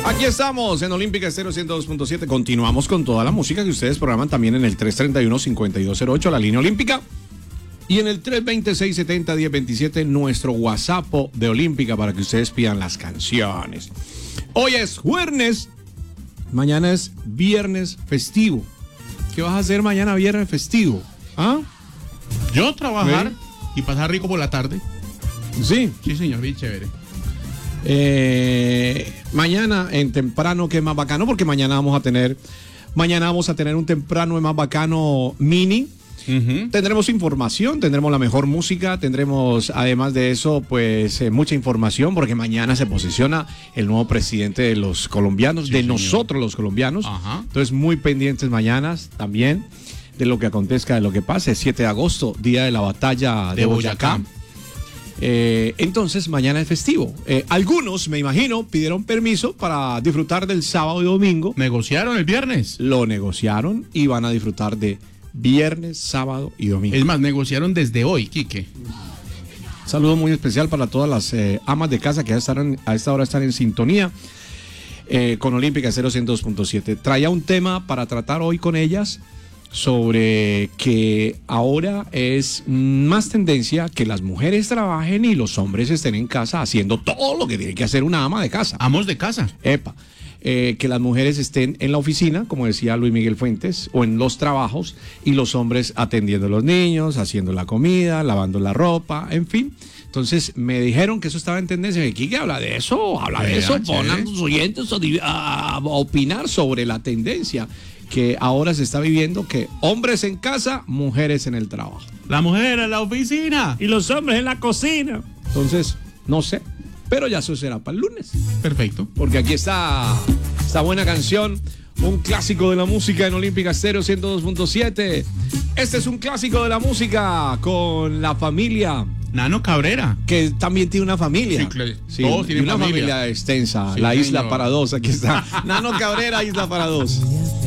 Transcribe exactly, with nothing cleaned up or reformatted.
Aquí estamos en Olímpica Estéreo ciento dos punto siete. Continuamos con toda la música que ustedes programan también en el tres treinta y uno, cincuenta y dos cero ocho, la línea olímpica. Y en el tres veintiséis, setenta, diez veintisiete, nuestro WhatsApp de Olímpica para que ustedes pidan las canciones. Hoy es jueves, mañana es viernes festivo. ¿Qué vas a hacer mañana viernes festivo? ¿Ah? Yo trabajar ¿Sí? y pasar rico por la tarde. Sí. Sí, señor, bien chévere. Eh, mañana en temprano, que es más bacano, porque mañana vamos a tener, mañana vamos a tener un temprano más bacano mini. Uh-huh. Tendremos información, tendremos la mejor música, tendremos además de eso pues eh, mucha información, porque mañana se posiciona el nuevo presidente de los colombianos, sí, de señor. Nosotros los colombianos. Uh-huh. Entonces muy pendientes mañana también de lo que acontezca, de lo que pase. Siete de agosto, día de la batalla de, de Boyacá. Boyacá. Eh, entonces mañana es festivo. Eh, algunos, me imagino, pidieron permiso para disfrutar del sábado y domingo. ¿Negociaron el viernes? Lo negociaron y van a disfrutar de viernes, sábado y domingo. Es más, negociaron desde hoy, Quique. Saludo muy especial para todas las eh, amas de casa que a esta hora, a esta hora están en sintonía eh, con Olímpica ciento dos punto siete. Traía un tema para tratar hoy con ellas sobre que ahora es más tendencia que las mujeres trabajen y los hombres estén en casa haciendo todo lo que tiene que hacer una ama de casa. Amos de casa. Epa. Eh, que las mujeres estén en la oficina, como decía Luis Miguel Fuentes, o en los trabajos, y los hombres atendiendo a los niños, haciendo la comida, lavando la ropa, en fin. Entonces me dijeron que eso estaba en tendencia. ¿Quién habla de eso? Habla de eso. Pon a tus oyentes a, a opinar sobre la tendencia que ahora se está viviendo, que hombres en casa, mujeres en el trabajo. La mujer en la oficina y los hombres en la cocina. Entonces, no sé, pero ya eso será para el lunes. Perfecto. Porque aquí está esta buena canción, un clásico de la música en Olímpica Estéreo ciento dos punto siete. Este es un clásico de la música con la familia Nano Cabrera, que también tiene una familia. Sí, claro. Sí, todos tienen una familia. familia extensa. Sí, la señor. Isla para dos, aquí está. Nano Cabrera, Isla para dos.